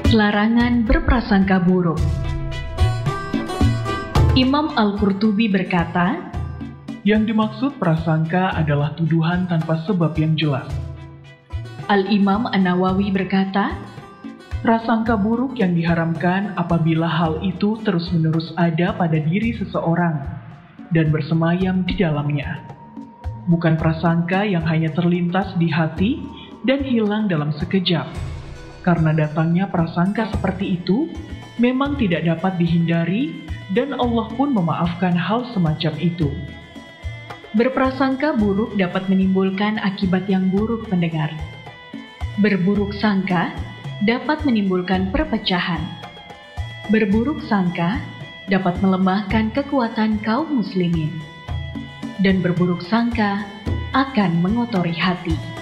Larangan berprasangka buruk. Imam Al-Qurtubi berkata, yang dimaksud prasangka adalah tuduhan tanpa sebab yang jelas. Al-Imam An-Nawawi berkata, prasangka buruk yang diharamkan apabila hal itu terus-menerus ada pada diri seseorang dan bersemayam di dalamnya. Bukan prasangka yang hanya terlintas di hati dan hilang dalam sekejap. Karena datangnya prasangka seperti itu memang tidak dapat dihindari dan Allah pun memaafkan hal semacam itu. Berprasangka buruk dapat menimbulkan akibat yang buruk pendengar. Berburuk sangka dapat menimbulkan perpecahan. Berburuk sangka dapat melemahkan kekuatan kaum muslimin. Dan berburuk sangka akan mengotori hati.